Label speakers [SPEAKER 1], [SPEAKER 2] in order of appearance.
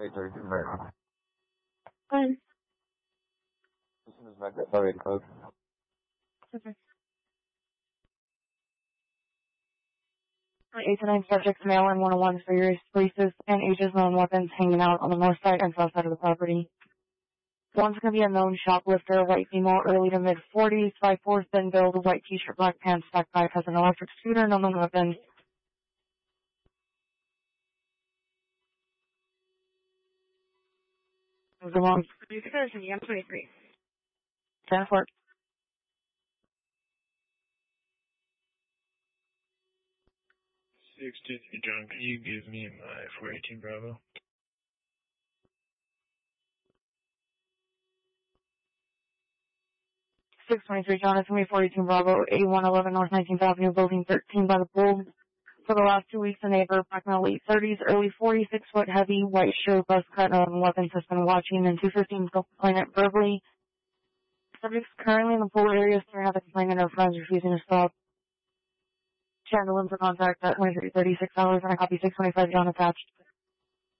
[SPEAKER 1] 8:32 American.
[SPEAKER 2] Fine.
[SPEAKER 1] As soon as I get sorry, code.
[SPEAKER 2] Okay. 8 to 9 subjects, male and 101 serious places and ages known weapons hanging out on the north side and south side of the property. One's going to be a known shoplifter, white female, early to mid-40s, 5'4", thin build, white t-shirt, black pants, backpack, has an electric scooter, no known weapons. Move along.
[SPEAKER 3] You can go to the M23.
[SPEAKER 2] 10-4.
[SPEAKER 4] 623 John, can you give me my 418 Bravo?
[SPEAKER 2] 623 John, it's going to be 42 Bravo, A111 North 19th Avenue, Building 13 by the pool. For the last 2 weeks, a neighbor, approximately late 30s, early 40s, 6-foot heavy, white shirt, buzz cut, weapons has been watching, and 215 complainant verbally. Subjects currently in the pool area staring at the complainant and friends refusing to stop. Chandler for contact at 23:36 hours, and I copy 625 John attached.